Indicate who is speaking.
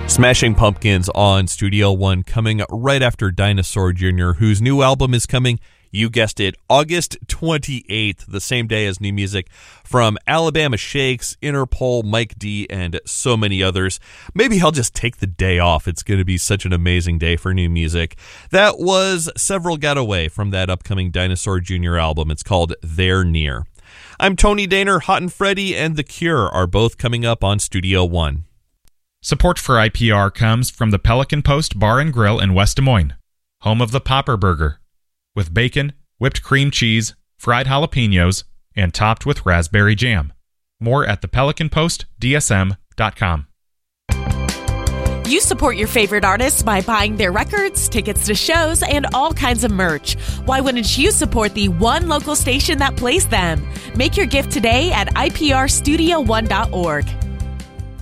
Speaker 1: Smashing Pumpkins on Studio One, coming right after Dinosaur Jr., whose new album is coming, you guessed it, August 28th, the same day as new music from Alabama Shakes, Interpol, Mike D, and so many others. Maybe I'll just take the day off. It's going to be such an amazing day for new music. That was Several Got Away from that upcoming Dinosaur Jr. album. It's called They're Near. I'm Tony Daner. Hot and Freddy and The Cure are both coming up on Studio One.
Speaker 2: Support for IPR comes from the Pelican Post Bar and Grill in West Des Moines, home of the Popper Burger, with bacon, whipped cream cheese, fried jalapenos, and topped with raspberry jam. More at thepelicanpostdsm.com.
Speaker 3: You support your favorite artists by buying their records, tickets to shows, and all kinds of merch. Why wouldn't you support the one local station that plays them? Make your gift today at iprstudio1.org.